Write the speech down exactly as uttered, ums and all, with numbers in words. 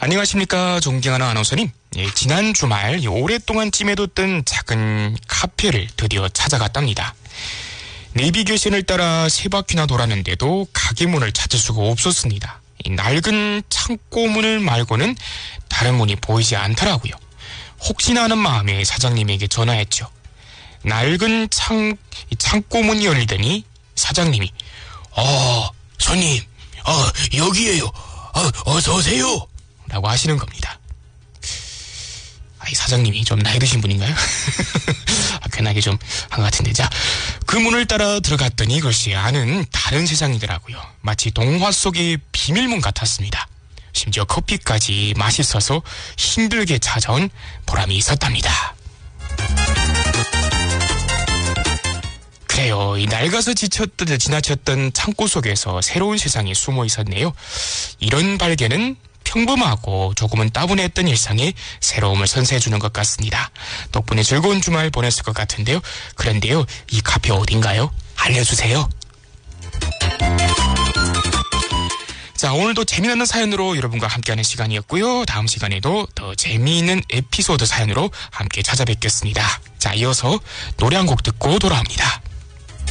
안녕하십니까, 존경하는 아나운서님. 예, 지난 주말 오랫동안 찜해뒀던 작은 카페를 드디어 찾아갔답니다. 내비게이션을 따라 세 바퀴나 돌았는데도 가게 문을 찾을 수가 없었습니다. 이 낡은 창고 문을 말고는 다른 문이 보이지 않더라고요. 혹시나 하는 마음에 사장님에게 전화했죠. 낡은 창, 창고 문이 열리더니 사장님이 어, 손님, 어, 여기에요. 어, 어서 오세요. 라고 하시는 겁니다. 아, 이 사장님이 좀 나이 드신 분인가요? 아, 괜하게 좀 한 것 같은데. 자, 그 문을 따라 들어갔더니 글쎄 안은 다른 세상이더라고요. 마치 동화 속의 비밀문 같았습니다. 심지어 커피까지 맛있어서 힘들게 찾아온 보람이 있었답니다. 그래요. 이 낡아서 지쳤던, 지나쳤던 창고 속에서 새로운 세상이 숨어 있었네요. 이런 발견은 평범하고 조금은 따분했던 일상에 새로움을 선사해주는 것 같습니다. 덕분에 즐거운 주말 보냈을 것 같은데요. 그런데요, 이 카페 어딘가요? 알려주세요. 자, 오늘도 재미나는 사연으로 여러분과 함께하는 시간이었고요. 다음 시간에도 더 재미있는 에피소드 사연으로 함께 찾아뵙겠습니다. 자, 이어서 노래 한 곡 듣고 돌아옵니다.